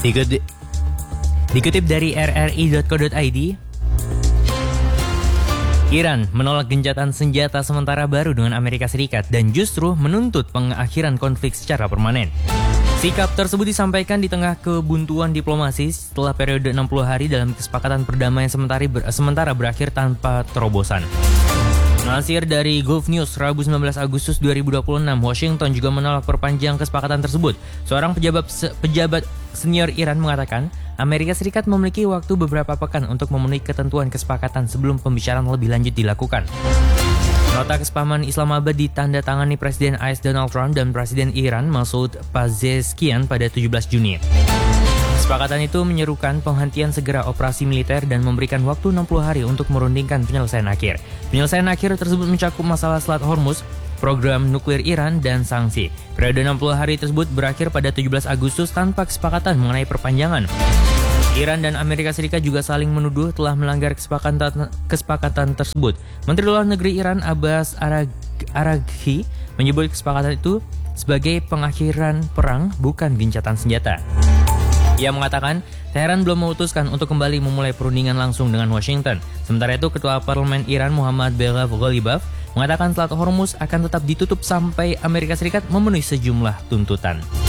Dikutip dari rri.co.id, Iran menolak gencatan senjata sementara baru dengan Amerika Serikat dan justru menuntut pengakhiran konflik secara permanen. Sikap tersebut disampaikan di tengah kebuntuan diplomasi setelah periode 60 hari dalam kesepakatan perdamaian sementara berakhir tanpa terobosan. Melansir dari Gulf News, Rabu 19 Agustus 2026, Washington juga menolak perpanjang kesepakatan tersebut. Seorang pejabat senior Iran mengatakan, Amerika Serikat memiliki waktu beberapa pekan untuk memenuhi ketentuan kesepakatan sebelum pembicaraan lebih lanjut dilakukan. Nota kesepahaman Islamabad ditandatangani Presiden AS Donald Trump dan Presiden Iran Masoud Pezeshkian pada 17 Juni. Kesepakatan itu menyerukan penghentian segera operasi militer dan memberikan waktu 60 hari untuk merundingkan penyelesaian akhir. Penyelesaian akhir tersebut mencakup masalah Selat Hormuz, program nuklir Iran, dan sanksi. Periode 60 hari tersebut berakhir pada 17 Agustus tanpa kesepakatan mengenai perpanjangan. Iran dan Amerika Serikat juga saling menuduh telah melanggar kesepakatan tersebut. Menteri Luar Negeri Iran Abbas Araghchi menyebut kesepakatan itu sebagai pengakhiran perang, bukan gencatan senjata. Ia mengatakan, Teheran belum memutuskan untuk kembali memulai perundingan langsung dengan Washington. Sementara itu, Ketua Parlemen Iran Muhammad Bagher Ghalibaf mengatakan Selat Hormuz akan tetap ditutup sampai Amerika Serikat memenuhi sejumlah tuntutan.